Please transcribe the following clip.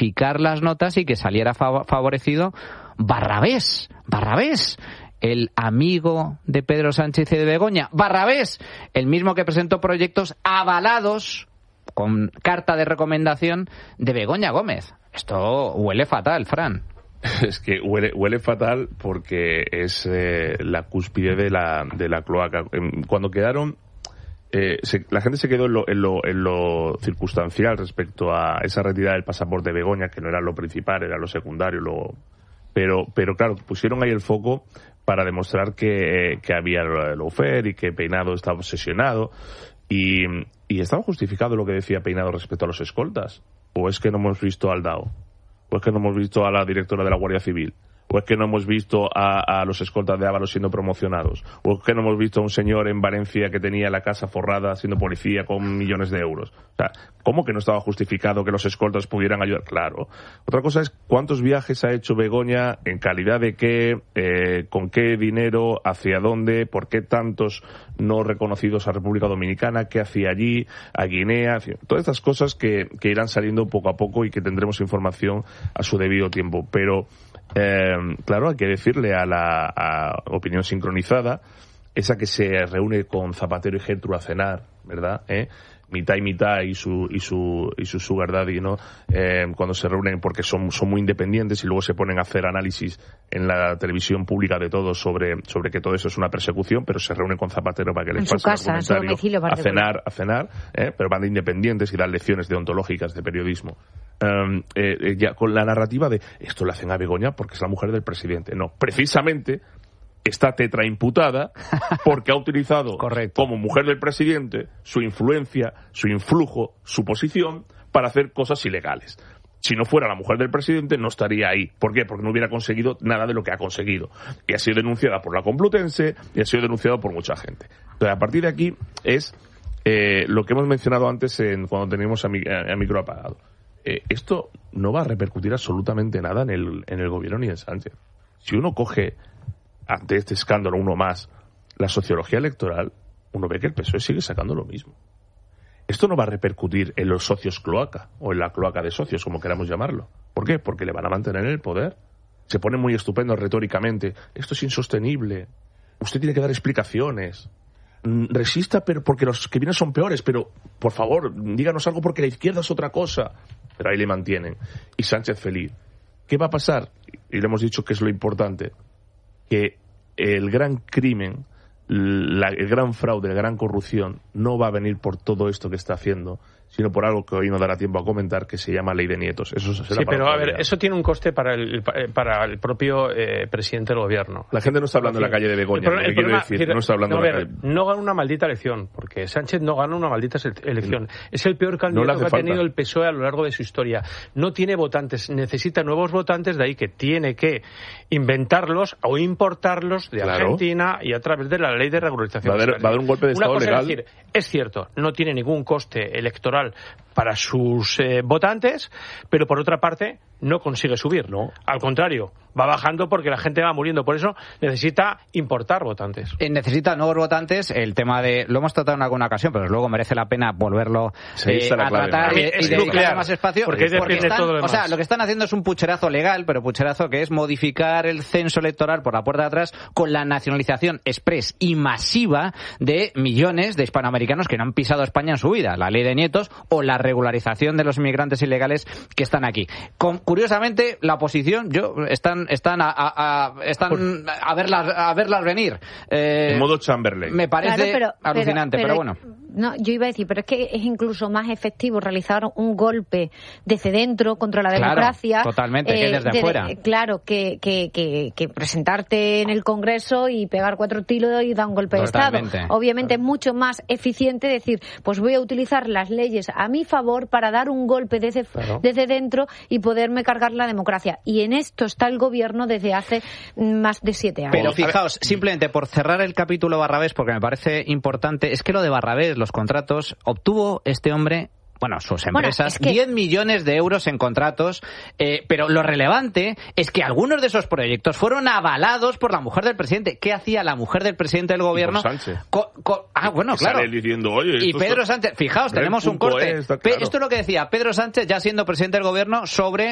modificar las notas y que saliera favorecido Barrabés, el amigo de Pedro Sánchez y de Begoña, Barrabés, el mismo que presentó proyectos avalados con carta de recomendación de Begoña Gómez. Esto huele fatal, Fran. Es que huele fatal porque es la cúspide de la cloaca. Cuando quedaron, la gente se quedó en lo circunstancial respecto a esa retirada del pasaporte de Begoña, que no era lo principal, era lo secundario, pero claro, pusieron ahí el foco para demostrar que había lawfare y que Peinado estaba obsesionado y estaba justificado lo que decía Peinado respecto a los escoltas. ¿O es que no hemos visto al DAO? ¿O es que no hemos visto a la directora de la Guardia Civil? ¿O es que no hemos visto a los escoltas de Ábalos siendo promocionados? ¿O es que no hemos visto a un señor en Valencia que tenía la casa forrada siendo policía con millones de euros? O sea, ¿cómo que no estaba justificado que los escoltas pudieran ayudar? Claro. Otra cosa es cuántos viajes ha hecho Begoña, en calidad de qué, con qué dinero, hacia dónde, por qué tantos no reconocidos a República Dominicana, qué hacía allí, a Guinea, todas estas cosas que irán saliendo poco a poco y que tendremos información a su debido tiempo. Pero claro, hay que decirle a la opinión sincronizada, esa que se reúne con Zapatero y Gertrude a cenar, ¿verdad? Mitad y mitad y su sugar daddy, ¿no? Cuando se reúnen porque son muy independientes y luego se ponen a hacer análisis en la televisión pública de todo sobre que todo eso es una persecución, pero se reúnen con Zapatero para que les pase el argumentario a cenar, pero van de independientes y dan lecciones deontológicas de periodismo. Ya con la narrativa de esto le hacen a Begoña porque es la mujer del presidente. No, precisamente está tetraimputada porque ha utilizado como mujer del presidente su influencia, su influjo, su posición para hacer cosas ilegales. Si no fuera la mujer del presidente, no estaría ahí. ¿Por qué? Porque no hubiera conseguido nada de lo que ha conseguido. Y ha sido denunciada por la Complutense y ha sido denunciada por mucha gente. Entonces, a partir de aquí es lo que hemos mencionado antes cuando teníamos a micro apagado. Esto no va a repercutir absolutamente nada en el gobierno ni en Sánchez. Si uno coge ante este escándalo uno más la sociología electoral, uno ve que el PSOE sigue sacando lo mismo. Esto no va a repercutir en los socios cloaca o en la cloaca de socios, como queramos llamarlo. ¿Por qué? Porque le van a mantener en el poder. Se ponen muy estupendos retóricamente. Esto es insostenible. Usted tiene que dar explicaciones. Resista, pero porque los que vienen son peores, pero por favor, díganos algo porque la izquierda es otra cosa. Pero ahí le mantienen. Y Sánchez feliz. ¿Qué va a pasar? Y le hemos dicho que es lo importante. Que el gran crimen, el gran fraude, la gran corrupción no va a venir por todo esto que está haciendo, sino por algo que hoy no dará tiempo a comentar, que se llama Ley de Nietos. Eso será sí, pero a ver, eso tiene un coste para el propio presidente del gobierno. La gente no está hablando en la calle de Begoña. No está hablando en la calle. No gana una maldita elección, porque Sánchez no gana una maldita elección. Es el peor candidato que ha tenido el PSOE a lo largo de su historia. No tiene votantes, necesita nuevos votantes, de ahí que tiene que inventarlos o importarlos de Argentina y a través de la ley de regularización. Va a dar un golpe de Estado legal. Es decir, es cierto, no tiene ningún coste electoral para sus votantes, pero por otra parte no consigue subir. No. Al contrario, va bajando porque la gente va muriendo. Por eso necesita importar votantes. Necesita nuevos votantes. El tema lo hemos tratado en alguna ocasión, pero luego merece la pena volverlo a tratar y dedicarle más espacio. Porque todo lo demás. O sea, lo que están haciendo es un pucherazo legal, pero pucherazo que es modificar el censo electoral por la puerta de atrás con la nacionalización express y masiva de millones de hispanoamericanos que no han pisado España en su vida. La ley de Nietos o la regularización de los inmigrantes ilegales que están aquí. Curiosamente, la oposición, están a verlas venir. En modo Chamberlain. Me parece alucinante, pero bueno. No, yo iba a decir, pero es que es incluso más efectivo realizar un golpe desde dentro contra la democracia. Totalmente, que desde fuera. Claro, que presentarte en el Congreso y pegar 4 tiros y dar un golpe de Estado. Obviamente es mucho más eficiente decir, pues voy a utilizar las leyes a mi favor para dar un golpe desde dentro y poderme cargar la democracia. Y en esto está el gobierno desde hace más de 7 años. Pero fijaos, simplemente por cerrar el capítulo Barrabés, porque me parece importante, es que lo de Barrabés, los contratos, obtuvo este hombre, sus empresas, 10 millones de euros en contratos, pero lo relevante es que algunos de esos proyectos fueron avalados por la mujer del presidente. ¿Qué hacía la mujer del presidente del gobierno? Y por Sánchez. Claro. Diciendo, oye, y Pedro Sánchez, fijaos, tenemos un corte. Esto es lo que decía Pedro Sánchez, ya siendo presidente del gobierno, sobre